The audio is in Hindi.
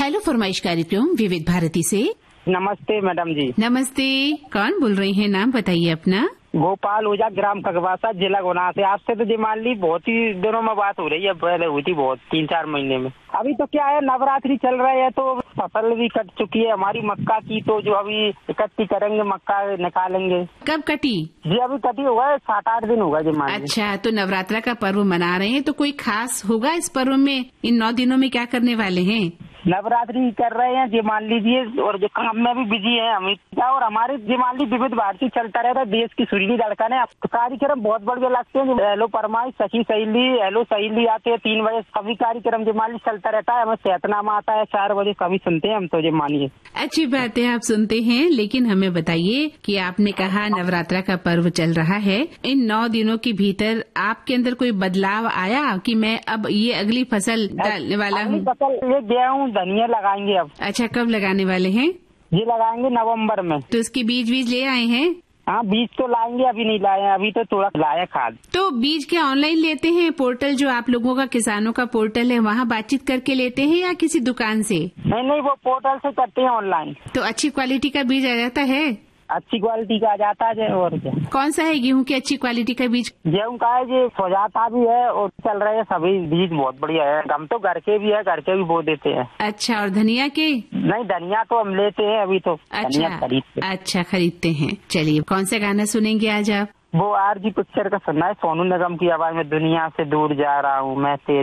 हेलो फरमाइश कार्यक्रम विविध भारती से। नमस्ते मैडम जी। नमस्ते, कौन बोल रही हैं? नाम बताइए अपना। गोपाल ओझा, ग्राम खगवासा, जिला गुना से। आपसे तो जी मान ली बहुत ही दिनों में बात हो रही है, पहले हुई थी बहुत 3-4 महीने में। अभी तो क्या है, नवरात्रि चल रहे हैं तो फसल भी कट चुकी है हमारी मक्का की, तो जो अभी इकट्ठी करेंगे, मक्का निकालेंगे। कब कटी? जी अभी कटी हुआ है, 7-8 दिन हुआ जी मान ली। अच्छा, तो नवरात्रा का पर्व मना रहे हैं, तो कोई खास होगा इस पर्व में? इन 9 दिनों में क्या करने वाले हैं? नवरात्रि कर रहे हैं जी मान लीजिए, और जो काम में भी बिजी है हम, और हमारे जी मान ली विविध भारती चलता रहता है, देश की सुरीली धड़कन है। कार्यक्रम बहुत बढ़िया लगते हैं। हेलो फरमाइश, सखी सहेली, हेलो सहेली आते हैं 3 बजे, सभी कार्यक्रम जी मान ली चलता रहता है। हमें सेहतनामा आता है 4 बजे, सभी सुनते हैं हम तो जी मानिए। अच्छी बात है, आप सुनते हैं, लेकिन हमें बताइए कि आपने कहा नवरात्रा का पर्व चल रहा है, इन 9 दिनों के भीतर आपके अंदर कोई बदलाव आया कि मैं अब ये अगली फसल डालने वाला हूँ? फसल ये गेहूँ धनिया लगाएंगे अब। अच्छा, कब लगाने वाले हैं? ये लगाएंगे नवंबर में। तो इसके बीज ले आए हैं? हाँ, बीज तो लाएंगे, अभी नहीं लाए हैं, अभी तो थोड़ा लाया खाद। तो बीज क्या ऑनलाइन लेते हैं? पोर्टल जो आप लोगों का किसानों का पोर्टल है, वहाँ बातचीत करके लेते हैं या किसी दुकान से? नहीं, वो पोर्टल से करते हैं ऑनलाइन। तो अच्छी क्वालिटी का बीज आ जाता है? अच्छी क्वालिटी का आ जाता है। और क्या? कौन सा है गेहूं की अच्छी क्वालिटी का बीज? गेहूँ का है जी, सुजाता भी है और चल रहे हैं सभी बीज, बहुत बढ़िया है। हम तो घर के भी है, घर के भी बो देते हैं। अच्छा, और धनिया के? नहीं, धनिया तो हम लेते हैं अभी तो। धनिया खरीदते। अच्छा, खरीदते हैं। चलिए, कौन सा गाना सुनेंगे आज आप? वो आरजी पिक्चर का सुनना है, सोनू निगम की आवाज में, दुनिया से दूर जा रहा हूँ मैं तेरे